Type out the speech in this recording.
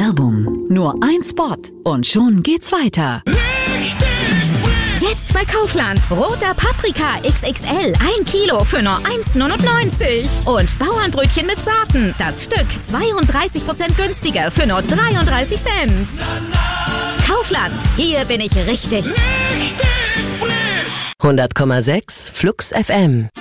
Werbung. Nur ein Spot und schon geht's weiter. Jetzt bei Kaufland. Roter Paprika XXL. 1 Kilo für nur 1,99. Und Bauernbrötchen mit Sorten. Das Stück 32% günstiger für nur 33 Cent. Kaufland. Hier bin ich richtig. 100,6 Flux FM.